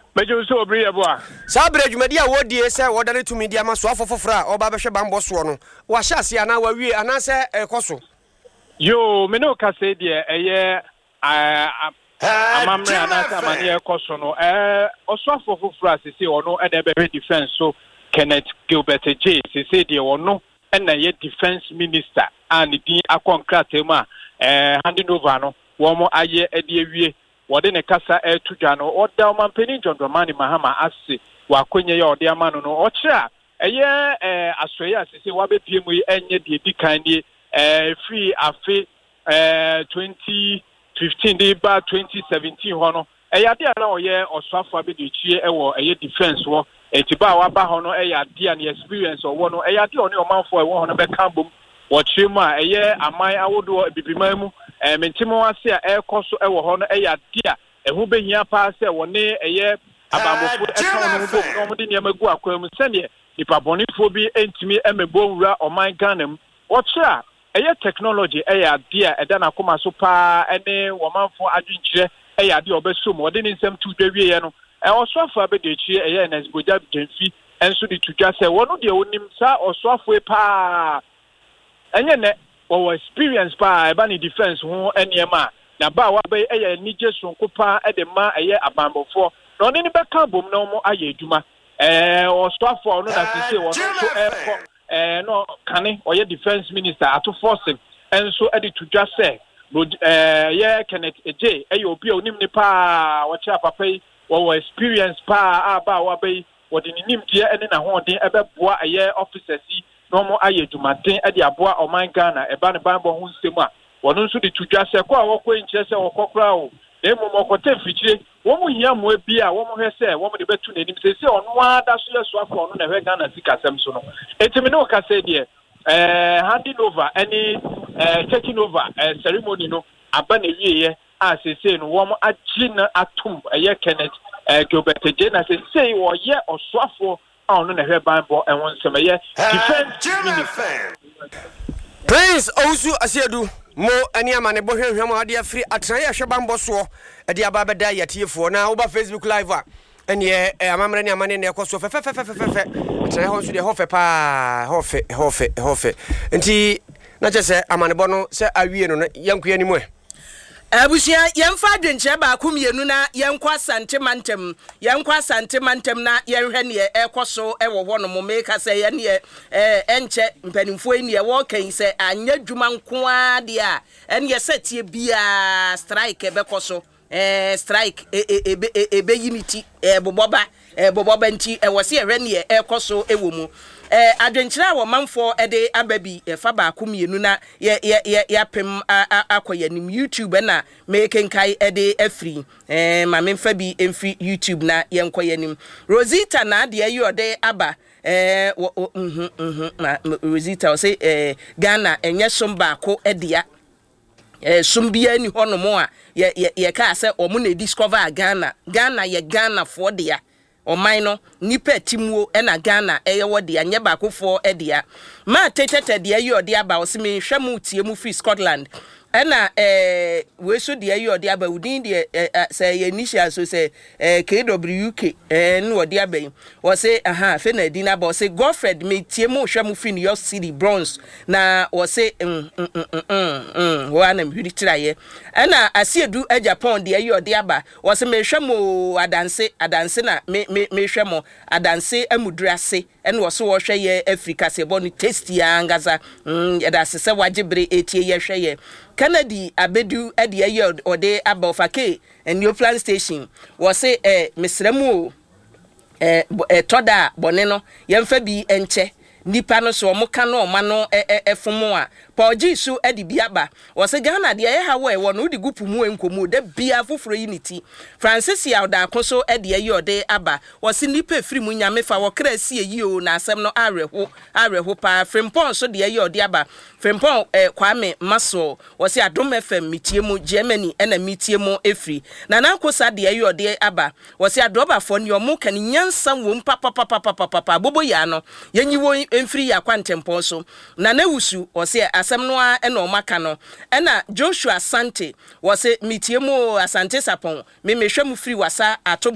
Mejo so obre yeboa. Sa brejumadi a wodie se wodane to media ma so afofofra oba behwe bambo so no. Wa hyase ana wa wie ana se ekoso. Yo, me no ka say de eye amamre ana se amane ekoso no. Oso afofofra sese ono e de be defense so Kenneth Gilbert J sese de ono e na ye defense minister and din akonkrate ma handing over no wo mo aye e de wie wode ne kasa etudwa no oda mampeni John Dramani Mahama ase wakonye ye ode amano no okira eye asoye asese wabepie mu enye de dikan ni free afi 2015 de ba 2017 ho no ade ala oye osafo abedechie ewo eye defense wo etiba waba ho no ade an experience owo no ade oni omanfo ewo ho no be kambom wochemu a eye aman awodo bibiman mu mentimo ase a ekoso ewo ho no ade a ehu behia pa se woni eye abamofo ekon no do no de niam agu akwam sene ipabonifo bi entimi emebo wura oman Ghana wochira eye technology ade a eda na koma so pa ene womanfo adwinkyire ade obesom wode ne nsem tu dwawie ye no osofo abedechi eye Nesboja Gemfi enso de tudwa se wono de onim sa osofo pa enye ne wo experience pa eba ni defense ho eniema na ba wa be eye nije sonko pa ede ma eye abambofo no ne beka bom na mo aye adwuma osofo no na sisi wono so no kane oye defense minister ato force enso ede tudwa se ye Kenneth J eye obi onim ne pa wo cha papa yi wo experience pa aba wa be wo de nim die ene na ho den ebeboa eye officers yi no mo aye dumaden ade aboa oman Ghana eba ne banbo ho nsemu a wono nso de tudwa se kwa wokọ nkyere se wokọkra o na emu mokote fichire wo mu hia mo bi a wo mo hwe se wo mo de betu n'anim se ono ada so yeso afọ ono na hwe Ghana sikasem so no etimi no ka se de handing over any taking over ceremony no aba na wieye a sese no wo mo agina atum eye Kenneth Gilbert J na sese wo ye osoafo a ono na hwe banbo enwon nsemaye defense minister Prince Owusu Asiedu mo ani amane bo hwehwem ade afri atran ye hwebambo so ade aba beda yatiefo na oba Facebook live a ene amamre ni amane na ekoso fe atran ho so de hofe pa hofe nti na chese amane bo no se awie no yankuya ni mu abusia yemfa dwenche ba akumienu na yenkwa santemantem na yenhwe ne ekoso ewo ho no mo meka se ye ne enche mpanimfo ni e wo kan se anya dwuma nko ade a ene setie bia strike bekoso strike ebe unity boboba nti wo se ehwe ne ekoso ewo mu adwenkyira wo manfo ede ababi fa ba akumienu na ya pem akoyanim YouTube na mekenkai ede afri ma memfa bi emfi YouTube na yenkoyanim Rosita na de ayode aba Rosita o say Ghana enye somba ko edea sumbia ni honomo a ye ka se omo na discover Ghana ye Ghana for dea oman no nipa timuo na Ghana eyewo de anye bakofo edea ma tetete de ayode aba o se me hwemu tie mu free Scotland ena we so de ayode aba udin de say initial so say KWK no de aba o say fe na di na ba o say Godfred me tie mu hwemu free New York City Bronx na o say wo anam hwiri tiraye ena Asiedu Japan de ayode aba o say me hwemu adanse na me hwemo adanse amudrase ena wo so wo hwe ye Africa se bo no tasty angaza da se wagibre etie ye hwe ye Kennedy Abedu ade aye ode abofake New Plan Station wo say mesramu toda bone no yemfa bi enche nipa no so mo ka no ma no efomo a Paul Jisu ade biaba wo se Ghana de ye hawo e wo no de gupu mu enkomu da bia foforo unity Francis ya da koso ade aye ode aba wo se nipa efiri mu nyame fa wo kra si eyi o na asem no areho pa Frimpon so de aye ode aba Frimpon Kwame Maso wo se Adom FM mitie mu Germany na mitie mu efiri na kosa de aye ode aba wo se adoba fo ne omo kan nyansa wo papa bobo ya no yenyiwo emfiri ya kwantempon so na wusu wo se asem no a na omaka no na Joshua Asante wo se mitie mu Asante Sapon me mehwemu free wasa ato